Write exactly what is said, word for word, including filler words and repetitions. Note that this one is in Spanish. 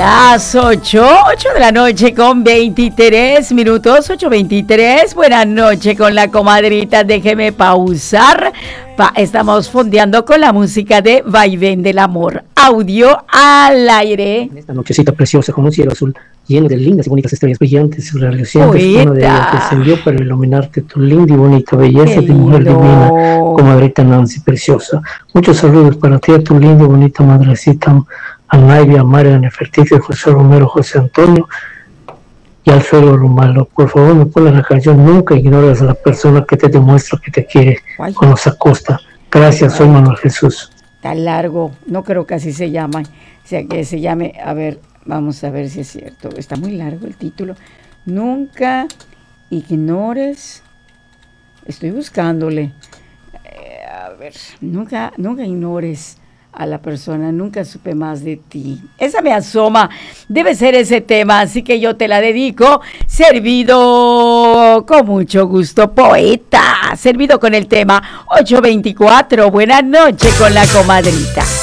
Las ocho, ocho de la noche con veintitrés minutos, ocho veintitrés. Buenas noches con la comadrita. Déjeme pausar. Pa, estamos fondeando con la música de Vaivén del Amor. Audio al aire. En esta nochecita preciosa con un cielo azul lleno de lindas y bonitas estrellas brillantes y relucientes, una de ellas descendió para iluminarte tu linda y bonita belleza de mujer divina, comadrita Nancy preciosa. Muchos saludos para ti, a tu linda y bonita madrecita, a Naivia, a María, a Nefertiti, a José Romero, José Antonio y a Alfredo Romalo. Por favor, me pones la canción Nunca ignores a la persona que te demuestra que te quiere cuando se acosta. Gracias, soy Manuel Jesús. Está largo, no creo que así se llama, o sea, que se llame, a ver, vamos a ver si es cierto, está muy largo el título. Nunca ignores, estoy buscándole, eh, a ver, nunca, nunca ignores a la persona, nunca supe más de ti. Esa me asoma, debe ser ese tema, así que yo te la dedico, servido con mucho gusto, poeta, servido con el tema ocho veinticuatro. Buenas noches con la comadrita.